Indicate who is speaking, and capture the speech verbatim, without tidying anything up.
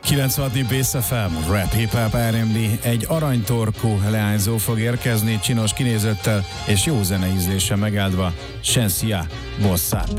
Speaker 1: kilencvenhatni Bass ef em, Rap Hip Hop er end bé, egy aranytorkú leányzó fog érkezni, csinos kinézettel és jó zeneízléssel megáldva, Shenseea Boss Up.